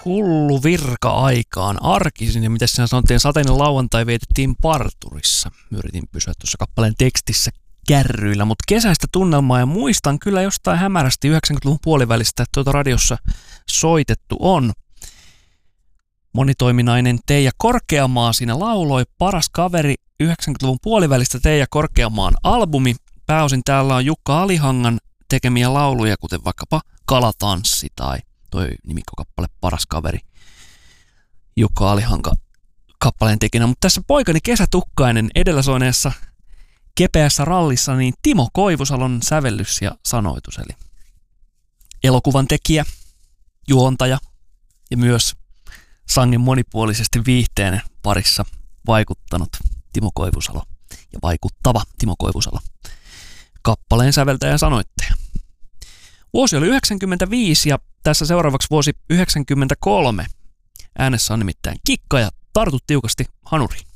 Hullu virka-aikaan arkisin, ja mitä siinä sanottiin, sateinen lauantai vietettiin parturissa. Yritin pysyä tuossa kappaleen tekstissä kärryillä, mutta kesäistä tunnelmaa, ja muistan kyllä jostain hämärästi 90-luvun puolivälistä, että tuota radiossa soitettu on. Monitoiminainen Teija Korkeamaa siinä lauloi, Paras kaveri 90-luvun puolivälistä Teija Korkeamaan albumi. Pääosin täällä on Jukka Alihangan tekemiä lauluja, kuten vaikkapa Kalatanssi tai toi nimikkokappale Paras kaveri Jukka Alihanka kappaleen tekinä. Mutta tässä poikani Kesätukkainen edellä soineessa kepeässä rallissa, niin Timo Koivusalon sävellys ja sanoitus, eli elokuvan tekijä, juontaja ja myös sangen monipuolisesti viihteen parissa vaikuttanut Timo Koivusalo ja vaikuttava Timo Koivusalo, kappaleen säveltäjä ja sanoittaja. Vuosi oli 95 ja tässä seuraavaksi vuosi 93. Äänessä on nimittäin Kikka ja tartut tiukasti hanuriin.